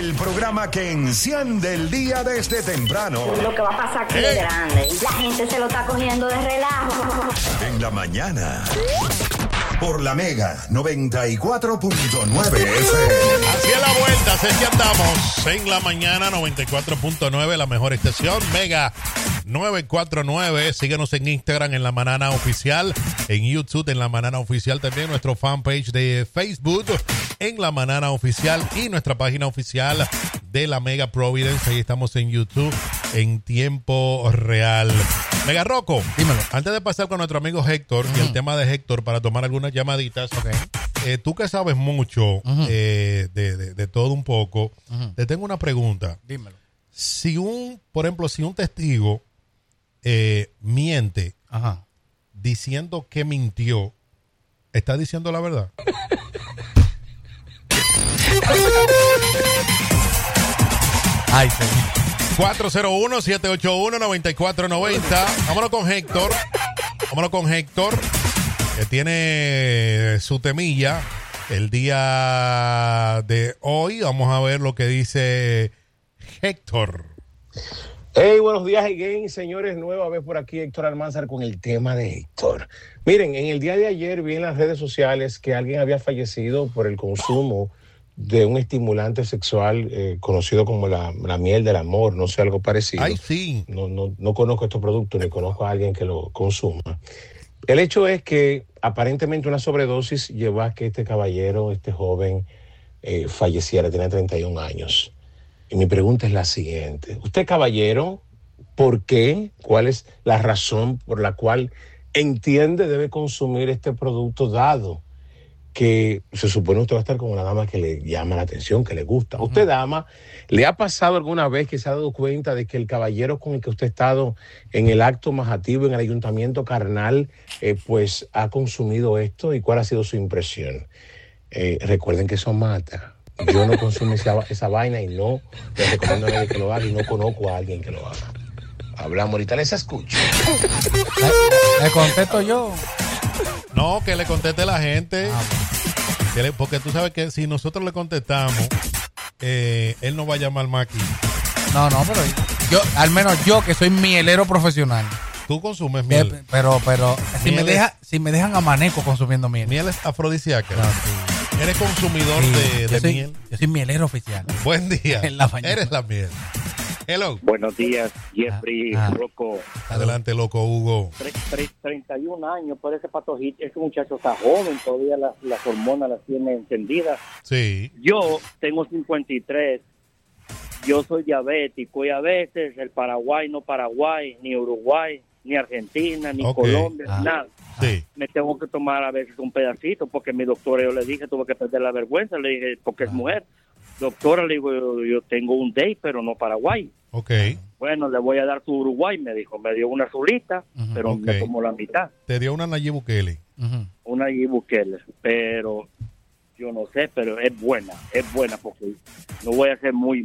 El programa que enciende el día desde temprano. Lo que va a pasar aquí es grande. La gente se lo está cogiendo de relajo. En la mañana. Por la Mega 94.9 FM. Hacia la vuelta, así que andamos en la mañana 94.9, la mejor estación, Mega 949. Síguenos en Instagram, en La Manana Oficial, en YouTube, en La Manana Oficial, también nuestro fanpage de Facebook, en La Manana Oficial, y nuestra página oficial de la Mega Providence. Ahí estamos en YouTube en tiempo real. Mega Rocco, dímelo. Antes de pasar con nuestro amigo Héctor y el tema de Héctor para tomar algunas llamaditas, tú que sabes mucho de todo un poco, te tengo una pregunta. Dímelo. Si por ejemplo, si un testigo miente diciendo que mintió, ¿está diciendo la verdad? Ay, sí. 401-781-9490. Vámonos con Héctor, que tiene su temilla el día de hoy. Vamos a ver lo que dice Héctor. Hey, buenos días again, señores. Nueva vez por aquí Héctor Almanzar con el tema de Héctor. Miren, en el día de ayer vi en las redes sociales que alguien había fallecido por el consumo de un estimulante sexual conocido como la miel del amor, no sé, algo parecido. Ay, sí. No conozco estos productos ni conozco a alguien que lo consuma. El hecho es que aparentemente una sobredosis llevó a que este caballero, este joven, falleciera, tenía 31 años. Y mi pregunta es la siguiente. Usted, caballero, ¿por qué? ¿Cuál es la razón por la cual entiende debe consumir este producto, dado que se supone usted va a estar con una dama que le llama la atención, que le gusta? ¿A usted, dama, le ha pasado alguna vez que se ha dado cuenta de que el caballero con el que usted ha estado en el acto majativo, en el ayuntamiento carnal, pues ha consumido esto? ¿Y cuál ha sido su impresión? Recuerden que eso mata. Yo no consumo esa vaina y no le recomiendo a nadie que lo haga, y no conozco a alguien que lo haga. Hablamos ahorita, les escucho. ¿Le contesto yo? No, que le conteste la gente. Porque tú sabes que si nosotros le contestamos, él no va a llamar más aquí. No, pero yo, al menos yo que soy mielero profesional. Tú consumes miel. Pero si me dejan amaneco consumiendo miel. Miel es afrodisíaca. No, sí. ¿Eres consumidor de miel? Yo soy mielero oficial. Buen día. En la mañana. Eres la miel. Hello. Buenos días, Jeffrey, Rocco. Adelante, loco Hugo. 31 años, por ese patojito. Ese muchacho está joven, todavía las hormonas las tiene encendidas. Sí. Yo tengo 53. Yo soy diabético y a veces el Paraguay, ni Uruguay, ni Argentina, ni Colombia, nada. Sí. Me tengo que tomar a veces un pedacito porque mi doctora, yo le dije, tuve que perder la vergüenza. Le dije, porque es mujer. Doctora, le digo, yo tengo un date, pero no Paraguay. Ok. Bueno, le voy a dar su Uruguay, me dijo. Me dio una solita, pero me tomó la mitad. Te dio una Nayib Bukele. Una Nayib Bukele, pero yo no sé, pero es buena porque no voy a ser muy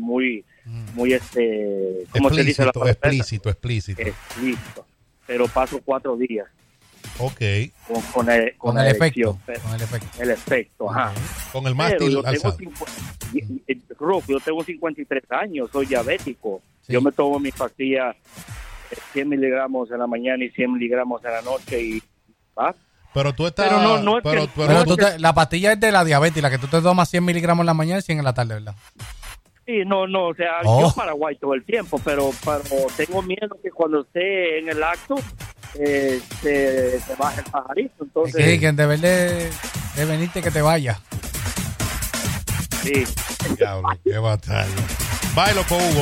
¿cómo se dice la palabra? Explícito. Pero paso 4 días. Ok. Con el efecto. El efecto, ajá. Con el mástil alzado. Yo tengo 53 años, soy diabético. Sí. Yo me tomo mis pastillas 100 miligramos en la mañana y 100 miligramos en la noche y Pero tú estás... Pero la pastilla es de la diabetes, la que tú te tomas 100 miligramos en la mañana y 100 en la tarde, ¿verdad? Sí, no, o sea, yo Paraguay todo el tiempo, pero tengo miedo que cuando esté en el acto se baje el pajarito, entonces... Sí, que en deber de venirte que te vaya. Sí. Diablo, qué batalla. Bye, loco Hugo.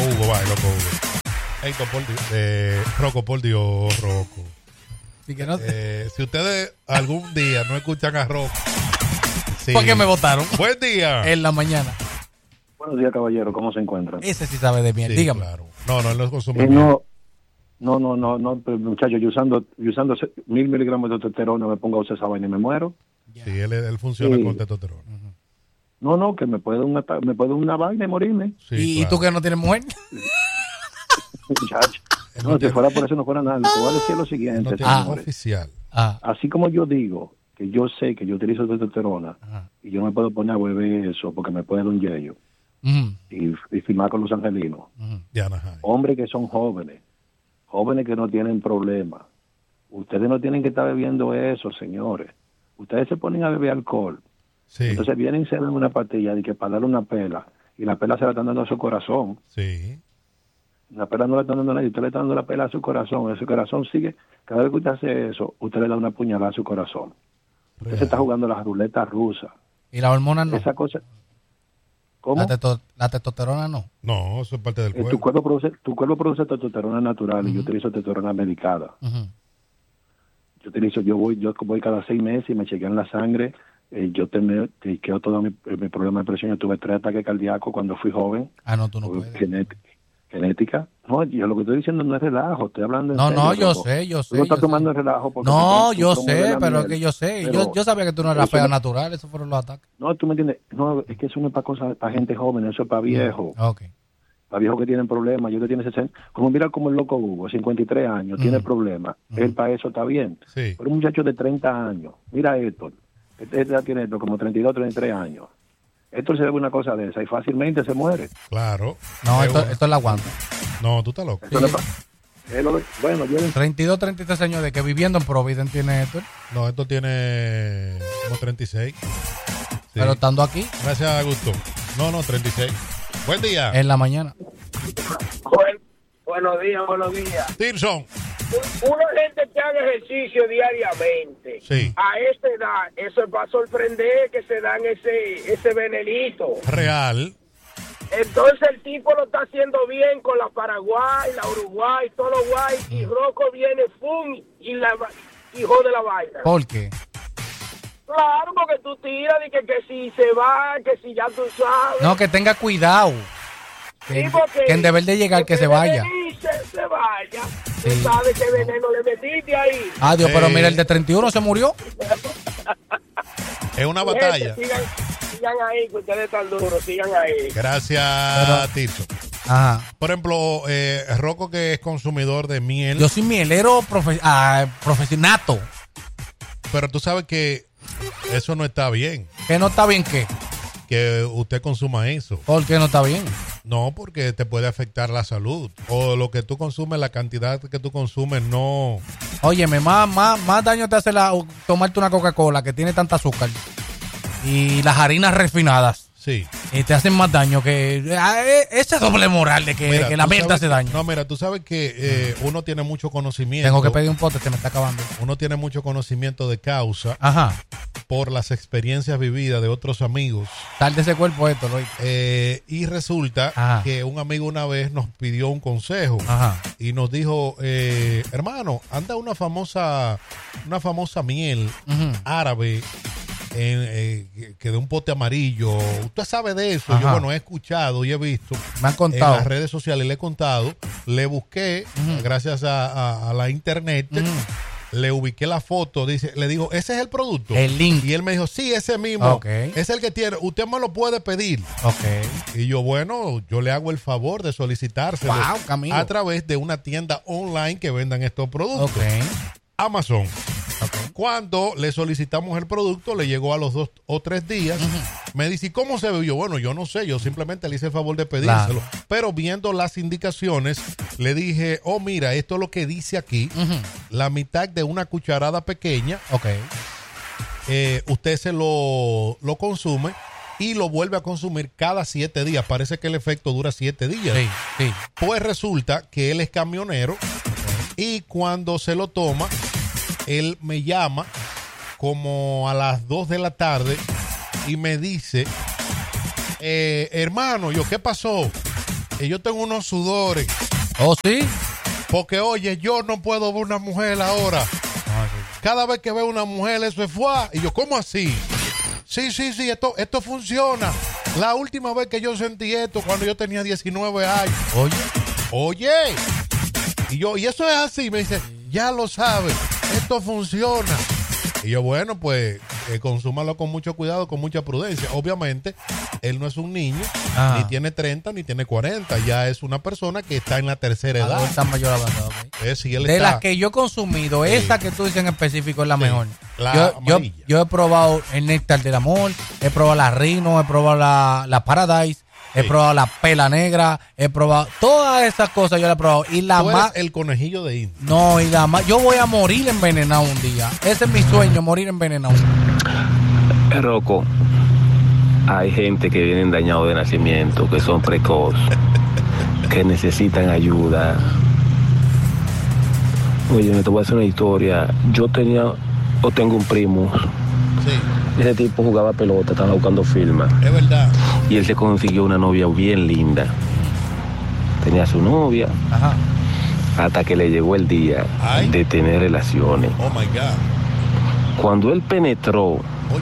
Hey, Rocco, por Dios, Rocco. Sí, que no si ustedes algún día no escuchan a Rocco... Sí. ¿Por qué me votaron? Buen día. En la mañana. Buenos días, caballero. ¿Cómo se encuentran? Ese sí sabe de miel. Sí, dígame. Claro. No, él no consume No, pero, muchacho, yo usando 1000 miligramos de testosterona me pongo a usar esa vaina y me muero. Sí, él funciona con testosterona. No, que me puede una vaina y morirme. Sí, ¿Y claro. tú que no tienes mujer? Muchacho. No, si fuera por eso no fuera nada. Te voy a decir lo siguiente. No tiene oficial. Así como yo digo que yo sé que yo utilizo testosterona y yo no me puedo poner a beber eso porque me puede dar un yello. y firmar con los angelinos. Diana Jai. Hombres que son jóvenes que no tienen problemas. Ustedes no tienen que estar bebiendo eso, señores. Ustedes se ponen a beber alcohol. Sí. Entonces vienen y se dan una pastilla de que para darle una pela, y la pela se la están dando a su corazón. Sí. La pela no la están dando a nadie, usted le está dando la pela a su corazón sigue, cada vez que usted hace eso, usted le da una puñalada a su corazón. Usted Real. se está jugando las ruletas rusas. ¿Y las hormonas no? Esa cosa, ¿cómo? La testosterona no. No, eso es parte del Tu cuerpo. cuerpo produce testosterona natural y yo utilizo testosterona medicada. Ujú. Yo voy cada 6 meses y me chequean la sangre. Yo chequeo todo mi problema de presión. Yo tuve 3 ataques cardíacos cuando fui joven. No, tú no puedes. Genética. No, yo lo que estoy diciendo no es relajo, estoy hablando en serio, yo loco. sé. Tú no estás tomando el relajo porque No, tú yo promueves sé, la pero es miel. que yo sé. Pero Yo sabía que tú no eras eso feo no- natural, esos fueron los ataques. No, tú me entiendes. No, es que eso no es para cosas, para gente joven, eso es para viejos. Ok. Para viejos que tienen problemas. Yo que tiene 60. Como mira como el loco Hugo, 53 años, tiene problemas. Él para eso está bien. Sí. Pero un muchacho de 30 años, mira Héctor. Este ya tiene Héctor como 32, 33 años. Héctor se ve una cosa de esa y fácilmente se muere. Claro. No, Seguro. esto es la aguanta. No, tú estás loco. Eso no es bueno, yo 32, 33 años de que viviendo en Providence tiene esto. No, esto tiene como 36. Sí. Pero estando aquí, Gracias, Augusto. No, 36. Buen día. en la mañana. Buenos días. Tirson. Una gente que haga ejercicio diariamente, Sí. a esta edad, eso va a sorprender que se dan ese venenito. Real. Entonces el tipo lo está haciendo bien con la Paraguay, la Uruguay, todo lo guay, y Rocco viene, ¡fum! Y jode la vaina. ¿Por qué? Claro, porque tú tiras y que si se va, que si ya tú sabes. No, que tenga cuidado. Que, Sí, porque- que en deber de llegar que se vaya. Se vaya. Sí. Tú sabes qué veneno le metiste ahí. Adiós, pero Sí. mira, el de 31 se murió. Es una batalla. Gente, sigan ahí, que ustedes están duros, sigan ahí. Gracias, Tirson. Ajá. Por ejemplo, Rocco, que es consumidor de miel. Yo soy mielero profesionato. Pero tú sabes que eso no está bien. ¿Que no está bien qué? Que usted consuma eso. ¿Por qué no está bien? No, porque te puede afectar la salud. O lo que tú consumes, la cantidad que tú consumes, no. Óyeme, más daño te hace tomarte una Coca-Cola que tiene tanta azúcar y las harinas refinadas. Sí. Y te hacen más daño que ese doble moral de que, Mira, que la tú mente sabes hace daño. No, mira, tú sabes que uno tiene mucho conocimiento. Tengo que pedir un pote, se me está acabando. Uno tiene mucho conocimiento de causa Ajá. por las experiencias vividas de otros amigos. Sal de ese cuerpo esto, Lois. Y resulta Ajá. que un amigo una vez nos pidió un consejo. Ajá. Y nos dijo, hermano, anda una famosa miel Ujú. árabe que de un pote amarillo. Usted sabe de eso. Ajá. Yo, bueno, he escuchado y he visto Me han contado. en las redes sociales, le he contado, le busqué, gracias a la internet, le ubiqué la foto, le digo, ¿ese es el producto? El link. Y él me dijo, sí, ese mismo, Ok. es el que tiene, usted me lo puede pedir. Ok. Y yo, bueno, yo le hago el favor de solicitárselo Wow, Camilo. a través de una tienda online que vendan estos productos. Ok. Amazon. Ok. Cuando le solicitamos el producto, le llegó a los 2 o 3 días. Me dice, ¿y cómo se ve? Yo, bueno, yo no sé, yo simplemente le hice el favor de pedírselo. Claro. Pero viendo las indicaciones, le dije, oh, mira, esto es lo que dice aquí. La mitad de una cucharada pequeña, Ok. usted se lo consume y lo vuelve a consumir cada 7 días. Parece que el efecto dura 7 días. Sí, sí. Pues resulta que él es camionero y cuando se lo toma, él me llama como a las 2 de la tarde y me dice, hermano, ¿qué pasó? Yo tengo unos sudores. ¿Oh, sí? Porque, oye, yo no puedo ver una mujer ahora. Cada vez que veo una mujer, eso es fuá. Y yo, ¿cómo así? Sí, esto funciona. La última vez que yo sentí esto, cuando yo tenía 19 años. Oye. Y yo, ¿y eso es así? Me dice, ya lo sabes, esto funciona. Y yo, bueno, pues consúmalo con mucho cuidado, con mucha prudencia. Obviamente, él no es un niño, ni tiene 30, ni tiene 40. Ya es una persona que está en la tercera edad. Adulta mayor avanzada, ok. Si él De está, las que yo he consumido, esa que tú dices en específico es la Sí, mejor. la amarilla. Yo he probado el néctar del amor, he probado la Rino, he probado la Paradise He probado la pela negra, he probado todas esas cosas, yo las he probado. Y la Tú más... eres el conejillo de India. No, y la más... Yo voy a morir envenenado un día. Ese es mi sueño, morir envenenado. Rocco, hay gente que vienen dañados de nacimiento, que son precoces, que necesitan ayuda. Oye, te voy a hacer una historia. Yo tengo un primo. Sí. Ese tipo jugaba pelota, estaba buscando firma. Es verdad. Y él se consiguió una novia bien linda. Tenía su novia. Ajá. Hasta que le llegó el día de tener relaciones. Oh my God. Cuando él penetró,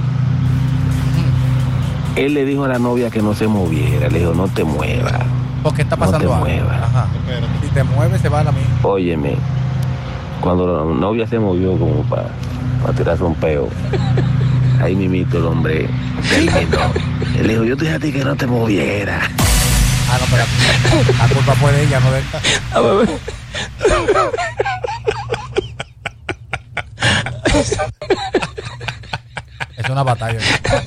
él le dijo a la novia que no se moviera. Le dijo, no te muevas. ¿Por qué está pasando No te algo? muevas. Ajá. Si te mueves, se va a la misma. Óyeme, cuando la novia se movió como para tirarse un peo, ahí mimito el hombre terminó. Él dijo, yo te dije a ti que no te movieras. Ah, no, pero la culpa fue de ella, no de él. A ver. Es una batalla.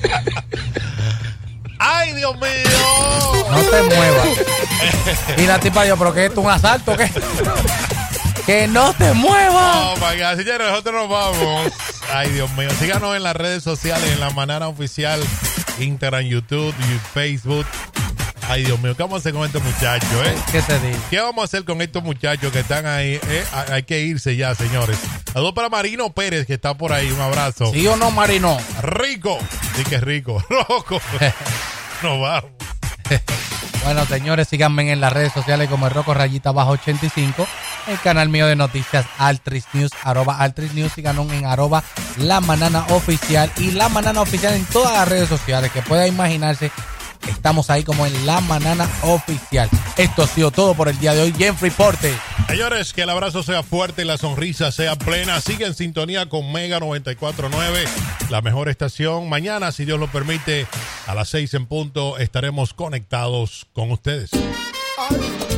¡Ay, Dios mío! No te muevas. Y la tipa yo, ¿pero qué es esto? ¿Un asalto o qué? ¡Que no te muevas! Oh my God, señores, nosotros nos vamos. Ay, Dios mío. Síganos en las redes sociales, en La Manada Oficial, Instagram, YouTube y Facebook. Ay, Dios mío, ¿qué vamos a hacer con estos muchachos, ¿Qué te digo? ¿Qué vamos a hacer con estos muchachos que están ahí? Hay que irse ya, señores. Saludos para Marino Pérez, que está por ahí. Un abrazo. ¿Sí o no, Marino? Rico. Sí que es rico. Loco. Nos vamos. Bueno, señores, síganme en las redes sociales como el Rocco Rayita Bajo 85. El canal mío de noticias Altris News, @Altris News. Síganos en @La Manana Oficial. Y La Manana Oficial en todas las redes sociales que pueda imaginarse. Estamos ahí como en La Manana Oficial. Esto ha sido todo por el día de hoy. Jeffrey Porte. Señores, que el abrazo sea fuerte y la sonrisa sea plena. Sigue en sintonía con Mega 94.9, la mejor estación. Mañana, si Dios lo permite, a las 6 en punto, estaremos conectados con ustedes. Ay.